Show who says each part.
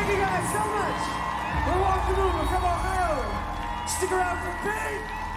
Speaker 1: Thank you guys so much. We're Walk the Movement from Ohio. Stick around for Pete.